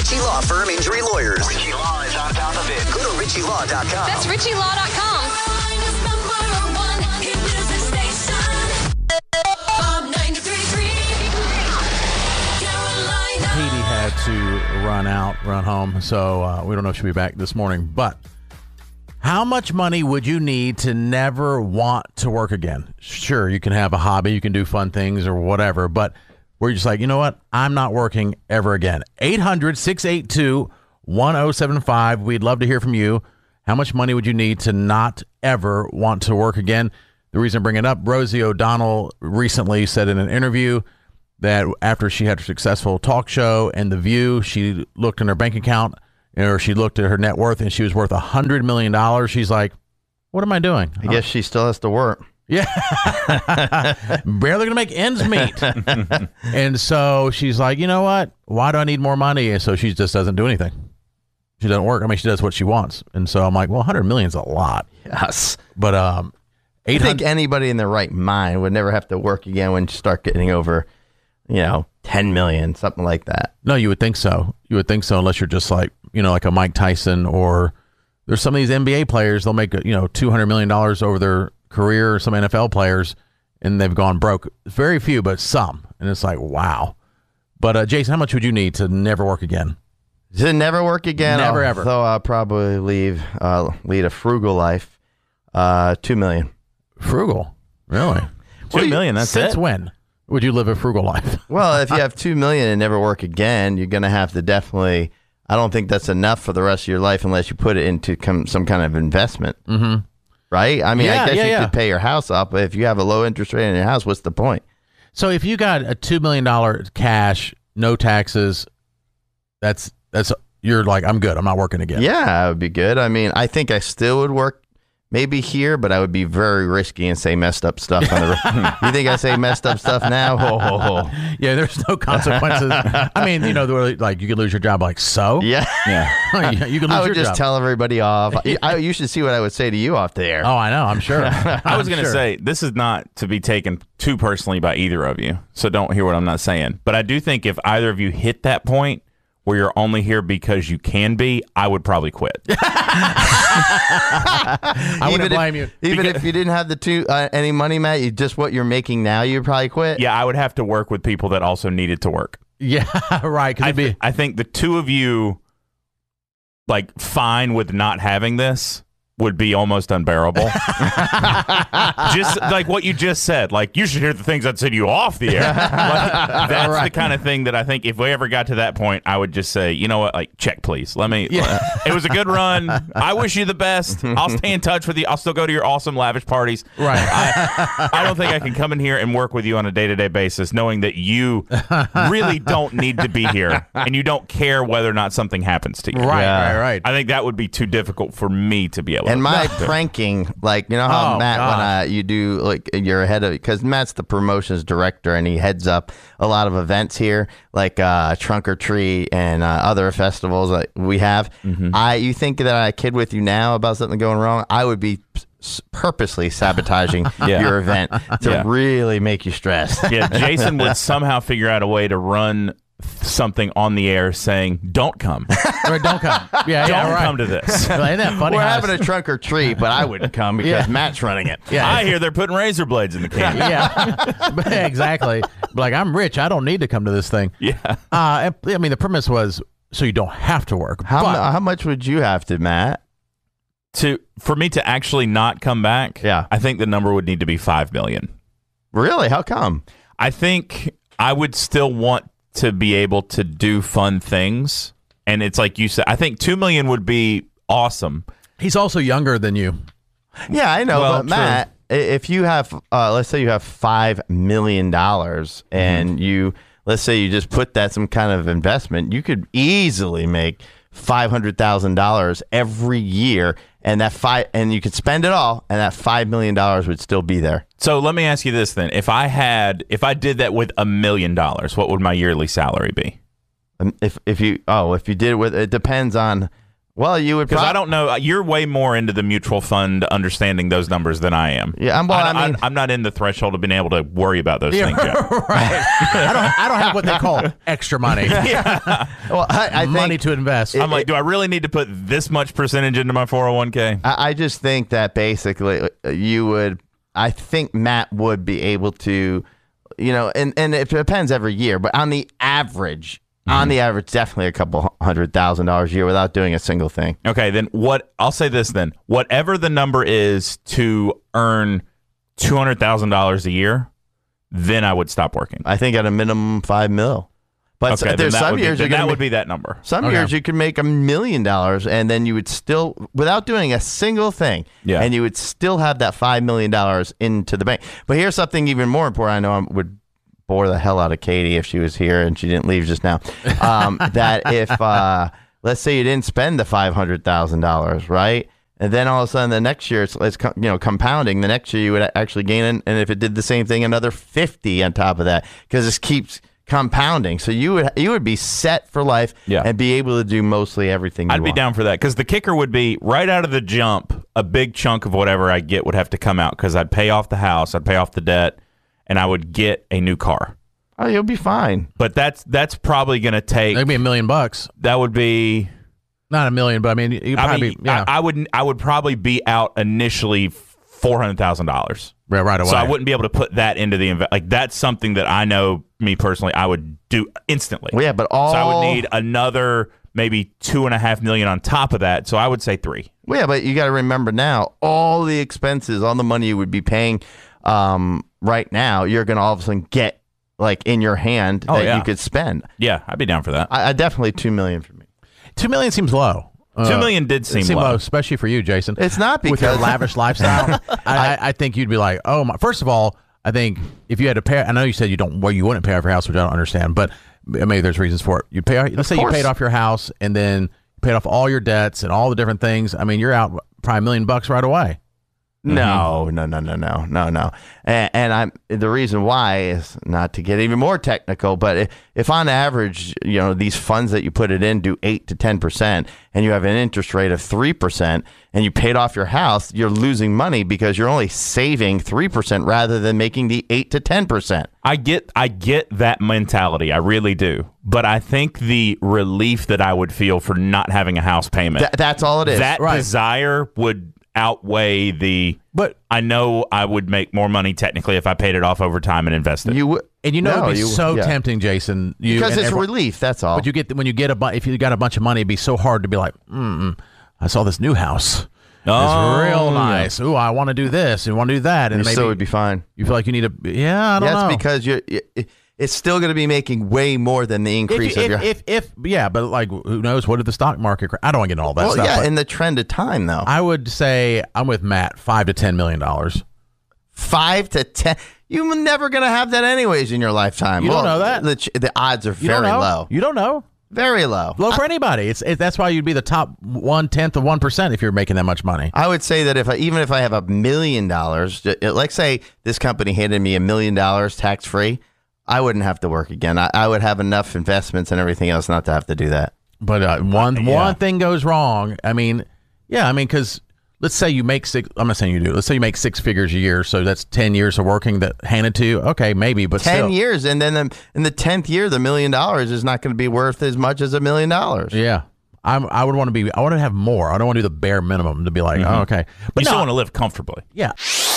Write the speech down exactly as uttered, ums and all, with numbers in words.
Ritchie Law Firm Injury Lawyers. Ritchie Law is on top of it. Go to ritchie law dot com. That's ritchie law dot com. Katie had to run out, run home, so uh, we don't know if she'll be back this morning. But how much money would you need to never want to work again? Sure, you can have a hobby, you can do fun things or whatever, but we're just like, you know what? I'm not working ever again. eight hundred, six eight two, one oh seven five. We'd love to hear from you. How much money would you need to not ever want to work again? The reason I bring it up, Rosie O'Donnell recently said in an interview that after she had her successful talk show and The View, she looked in her bank account or she looked at her net worth and she was worth one hundred million dollars. She's like, what am I doing? I guess she still has to work. Yeah. Barely going to make ends meet. And so she's like, you know what? Why do I need more money? And so she just doesn't do anything. She doesn't work. I mean, she does what she wants. And so I'm like, well, one hundred million is a lot. Yes. But um, I think anybody in their right mind would never have to work again when you start getting over, you know, ten million, something like that. No, you would think so. You would think so, unless you're just like, you know, like a Mike Tyson, or there's some of these N B A players, they'll make, you know, two hundred million dollars over their career, or some N F L players, and they've gone broke. Very few, but some. And it's like, wow. But uh, Jason, how much would you need to never work again? To never work again? Never, ever. So I'll probably leave, uh, lead a frugal life. Uh, two million. Frugal? Really? Two million, that's Since it? when would you live a frugal life? Well, if you have two million and never work again, you're going to have to definitely, I don't think that's enough for the rest of your life unless you put it into com- some kind of investment. Mm-hmm. Right? I mean, Yeah, I guess yeah, you yeah. could pay your house off, but if you have a low interest rate on your house, what's the point? So if you got a two million dollars cash, no taxes, that's, that's, you're like, I'm good. I'm not working again. Yeah, that would be good. I mean, I think I still would work maybe here, but I would be very risky and say messed up stuff on the You think I say messed up stuff now? Ho, ho, ho. Yeah, there's no consequences. I mean, you know, they're like you could lose your job, like so. Yeah. Yeah. you, you could lose I would your just job. tell everybody off. I, I- you should see what I would say to you off the air. Oh, I know. I'm sure. I was I'm going to sure. say, this is not to be taken too personally by either of you, so don't hear what I'm not saying. But I do think if either of you hit that point where you're only here because you can be, I would probably quit. I wouldn't Even if- blame you. Even Because- if you didn't have the two uh, any money, Matt, you just what you're making now, you'd probably quit. Yeah, I would have to work with people that also needed to work. Yeah, right. Because I, it'd be th- I think the two of you, like, fine with not having this would be almost unbearable. Just like what you just said, like, you should hear the things I'd say to you off the air. Like, that's the Right. kind of thing that I think if we ever got to that point, I would just say, you know what, like, check, please. Let me, Yeah. it was a good run. I wish you the best. I'll stay in touch with you. I'll still go to your awesome lavish parties. right. I, I don't think I can come in here and work with you on a day-to-day basis knowing that you really don't need to be here and you don't care whether or not something happens to you. right, Yeah. right, right. I think that would be too difficult for me to be able And to my do. pranking, like, you know how Oh, Matt, when gosh. uh, you do, like, you're ahead of, because Matt's the promotions director and he heads up a lot of events here, like uh, Trunk or Treat and uh, other festivals that we have. Mm-hmm. I, you think that I kid with you now about something going wrong? I would be s- purposely sabotaging Yeah. your event to Yeah. really make you stressed. Yeah, Jason would somehow figure out a way to run something on the air saying, don't come. Right, don't come. Yeah, Don't yeah, right. come to this. Well, isn't that funny? We're how having a it's- trunk or treat, but I wouldn't come because Yeah. Matt's running it. yeah, I hear they're putting razor blades in the candy. yeah, But exactly. Like, I'm rich. I don't need to come to this thing. Yeah. Uh, and- I mean, the premise was so you don't have to work. How, but, mu- how much would you have to, Matt? To for me to actually not come back, Yeah. I think the number would need to be five million. Really? How come? I think I would still want to be able to do fun things. And it's like you said, I think two million would be awesome. he's also younger than you. Yeah, I know, Well, but Matt, i- if you have, uh, let's say you have five million dollars, and you, let's say you just put that some kind of investment, you could easily make five hundred thousand dollars every year, and that five, and you could spend it all, and that five million dollars would still be there. So let me ask you this then. If I had, if I did that with a million dollars, what would my yearly salary be? Um, If if you, oh, if you did it with, it depends on Well, you would Because prob- I don't know. You're way more into the mutual fund understanding those numbers than I am. Yeah, I'm- well, I, I mean- I, I'm not in the threshold of being able to worry about those things yet. right. I don't. I don't have what they call extra money. Well, I, I money think, to invest. I'm like, do I really need to put this much percentage into my four oh one k? I, I just think that basically uh, you would. I think Matt would be able to, you know, and and it depends every year, but on the average. On the average, definitely a couple hundred thousand dollars a year without doing a single thing. Okay, then what? I'll say this then. Whatever the number is to earn two hundred thousand dollars a year, then I would stop working. I think at a minimum five mil. But Okay, then there's that some would years be, you're then gonna that would make- be that number. Some Okay. years you could make a million dollars and then you would still, without doing a single thing, Yeah. and you would still have that five million dollars into the bank. But here's something even more important. I know I would bore the hell out of Katie if she was here and she didn't leave just now. Um, that if, uh, let's say you didn't spend the five hundred thousand dollars, right? And then all of a sudden the next year it's, it's co- you know compounding. The next year you would actually gain it. And if it did the same thing, another fifty on top of that because this keeps compounding. So you would you would be set for life Yeah. and be able to do mostly everything you I'd be want. down for that because the kicker would be right out of the jump, a big chunk of whatever I get would have to come out because I'd pay off the house, I'd pay off the debt, and I would get a new car. Oh, you'll be fine. But that's that's probably going to take. Maybe a million bucks. That would be. Not a million, but I mean, you I probably mean, yeah, I, I would I would probably be out initially four hundred thousand dollars. right, right away. So I wouldn't be able to put that into the invest. Like that's something that I know me personally I would do instantly. Well, yeah, but all So I would need another maybe two and a half million on top of that. So I would say three. Well, yeah, but you got to remember now, all the expenses, all the money you would be paying um, right now, you're going to all of a sudden get like in your hand Oh, that yeah. you could spend. Yeah, I'd be down for that. I, I definitely two million for me. Two million seems low. Two Uh, million did seem, It seemed low. low, especially for you, Jason. It's not with your because lavish lifestyle. I, I, I think you'd be like, oh my. First of all, I think if you had to pay, I know you said you don't, well, you wouldn't pay off your house, which I don't understand, but maybe there's reasons for it. You pay. Let's say you course. paid off your house and then paid off all your debts and all the different things. I mean, you're out probably a million bucks right away. no, no, no, no, no, no, no. And, and I'm the reason why is not to get even more technical, but if, if on average, you know, these funds that you put it in do eight to ten percent, and you have an interest rate of three percent, and you paid off your house, you're losing money because you're only saving three percent rather than making the eight to ten percent. I get I get that mentality. I really do. But I think the relief that I would feel for not having a house payment, Th- that's all it is. that Right. desire would outweigh the But I know I would make more money technically if I paid it off over time and invested. you would, and you know no, it'd be you- so yeah. tempting, Jason. You, because and it's everyone- relief. That's all. But you get when you get a bu- if you got a bunch of money, it'd be so hard to be like, mm, I saw this new house. Oh, It's real yeah. nice. Ooh, I want to do this and want to do that, and you maybe still would be fine. you feel like you need a yeah. I don't Yes, know. because you're. It, it's still going to be making way more than the if, increase you- of your. if, if if yeah, but like who knows? What did the stock market? cra- I don't want to get into all that well, stuff. yeah, but in the trend of time, though, I would say I'm with Matt. Five to ten million dollars. five to ten. You're never going to have that anyways in your lifetime. You don't Well, know that. The, ch- the odds are You don't very know. low. You don't know. Very low. Low for anybody. It's it, that's why you'd be the top one tenth of one percent if you're making that much money. I would say that if I, even if I have a million dollars, j- like say this company handed me a million dollars tax free, I wouldn't have to work again. I, I would have enough investments and everything else not to have to do that. But uh, one yeah. one thing goes wrong. I mean, yeah, I mean, because let's say you make six. I'm not saying you do. Let's say you make six figures a year, so that's ten years of working that handed to you. Okay, maybe, but Ten still. years, and then the, in the tenth year, the million dollars is not going to be worth as much as a million dollars. Yeah, I'm. I would want to be. I want to have more. I don't want to do the bare minimum to be like, oh, okay. you But still no, want to live comfortably. yeah.